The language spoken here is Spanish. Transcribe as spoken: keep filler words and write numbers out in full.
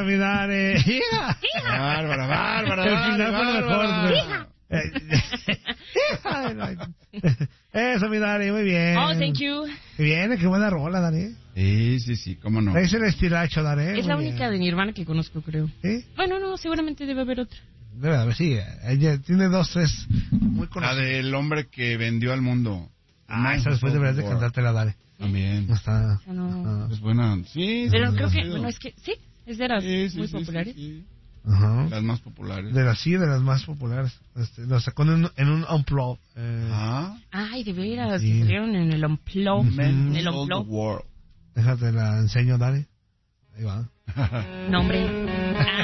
mi Dani. ¡Hija! Bárbara, bárbara, El final fue lo mejor. ¡Hija! Eso, mi Dani, muy bien. Oh, thank you. Qué bien, qué buena rola, Dani. Sí, sí, sí, cómo no. Es el estilacho, Dani. Es la única de Nirvana que conozco, creo. ¿Sí? Bueno, no, seguramente debe haber otra. Debe haber, sí. Ella tiene dos, tres muy La conocidas. del hombre que vendió al mundo. Ah, esa después deberías de cantártela, Dani. También. No está... No. Es buena. Sí, Pero sí, creo sí, que, sí. bueno, es que sí, es de las Sí, sí, muy sí, populares. sí, sí. Ajá. Las más populares. De las, sí, de las más populares. Este, lo sacó en un, en un Unplugged. Eh, Ah. Ay, de veras, Sí. que salieron en el Unplugged. Ujú. En el Sold the Unplugged. world. Déjate, la enseño, Dani. Ahí va. No, hombre.